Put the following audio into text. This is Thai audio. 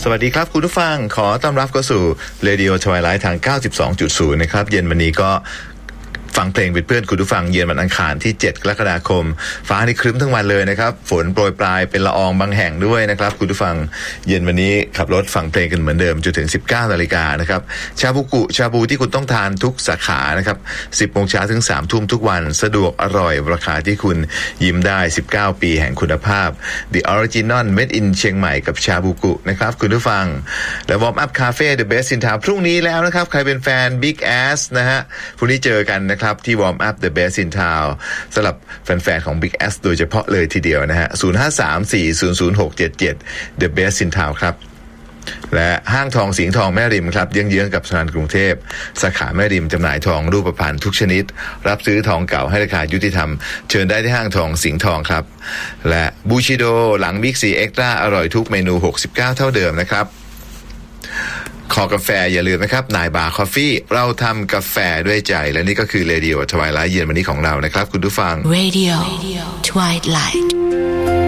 สวัสดีครับคุณผู้ฟังขอต้อนรับเข้าสู่ Radio Twilight ทาง 92.0 นะครับเย็นวันนี้ก็ฟังเพลงเป็นเพื่อนคุณผู้ฟังเย็นวันอังคารที่7กรกฎาคมฟ้านี่ครึ้มทั้งวันเลยนะครับฝนโปรยปลายเป็นละอองบางแห่งด้วยนะครับคุณผู้ฟังเย็นวันนี้ขับรถฟังเพลงกันเหมือนเดิมจนถึง 19 นาฬิกานะครับชาบูที่คุณต้องทานทุกสาขานะครับ 10 โมงเช้าถึง 3 ทุ่มทุกวันสะดวกอร่อยราคาที่คุณยิ้มได้19 ปีแห่งคุณภาพ The Original Made in เชียงใหม่กับชาบูกุนะครับคุณผู้ฟังและ Warm Up Cafe The Best in Town พรุ่งนี้แล้วนะครับใครเป็นแฟน Big Ass นะฮะพรุ่งนี้เจอกันนะครับที่ Warm Up The Best in Town สำหรับแฟนๆของ Big Ass โดยเฉพาะเลยทีเดียวนะฮะ 0534000677 The Best in Town ครับและห้างทองสิงห์ทองแม่ริมครับเยื้องๆกับสถานกรุงเทพสาขาแม่ริมจำหน่ายทองรูปพรรณทุกชนิดรับซื้อทองเก่าให้ราคายุติธรรมเชิญได้ที่ห้างทองสิงห์ทองครับและบูชิโดหลังบิ๊กซีเอ็กซ์ตร้าอร่อยทุกเมนู69เท่าเดิมนะครับคอกาแฟอย่าลืมนะครับนายบาร์คอฟฟี่เราทำกาแฟด้วยใจและนี่ก็คือเรดิโอทวายไลท์เย็นวันนี้ของเรานะครับคุณผู้ฟัง Radio Twilight